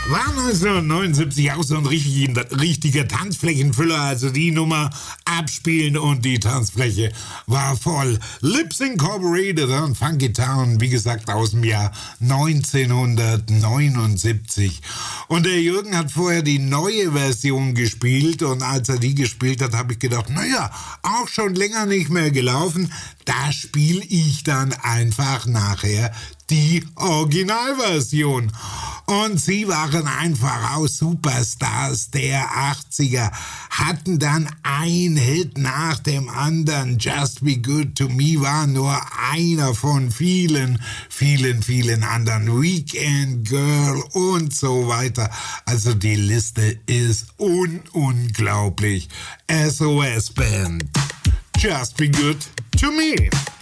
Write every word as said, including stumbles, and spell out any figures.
War neunzehnhundertneunundsiebzig auch so ein richtig, richtiger Tanzflächenfüller, also die Nummer abspielen und die Tanzfläche war voll. Lips Incorporated und Funky Town, wie gesagt, aus dem Jahr neunzehnhundertneunundsiebzig. Und der Jürgen hat vorher die neue Version gespielt und als er die gespielt hat, habe ich gedacht, naja, auch schon länger nicht mehr gelaufen, da spiele ich dann einfach nachher die Originalversion. Und sie waren einfach auch Superstars der achtziger, hatten dann ein Hit nach dem anderen. Just Be Good To Me war nur einer von vielen, vielen, vielen anderen. Weekend Girl und so weiter. Also die Liste ist un- unglaublich. S O S Band. Just Be Good To Me.